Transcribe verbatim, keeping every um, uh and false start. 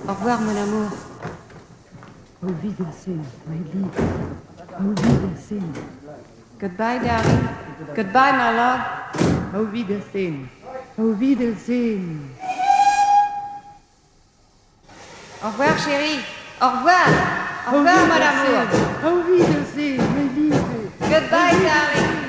Au revoir, mon amour. Au Wiedersehen, my liebe. Au Wiedersehen. Goodbye, darling. Goodbye, my love. Au Wiedersehen. Au Wiedersehen. Au revoir, chérie. Au revoir. Au revoir, mon amour. Au Wiedersehen, my liebe. Goodbye, darling.